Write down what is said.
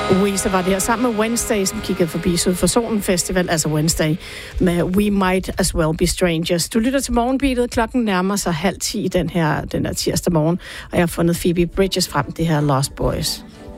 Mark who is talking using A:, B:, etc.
A: Weezer var det her sammen med Wednesday, som kiggede forbi Syd for Solen Festival, altså Wednesday, med We Might As Well Be Strangers. Du lytter til Morgenbeatet. Klokken nærmer sig 9:30 den her tirsdag morgen, og jeg har fundet Phoebe Bridgers frem, det her Lost Boys.